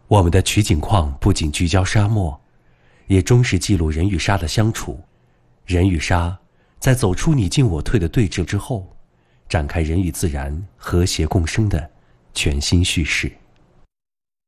我们的取景框不仅聚焦沙漠，也忠实记录人与沙的相处。人与沙在走出你进我退的对峙之后，展开人与自然和谐共生的全新叙事。